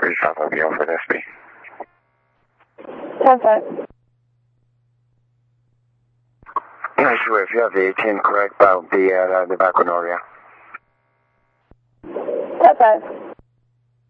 3 South of Guilford, SB. 10-5. Yeah, sure. If you have the 18 correct, that'll be at the Backwood area. 10-5.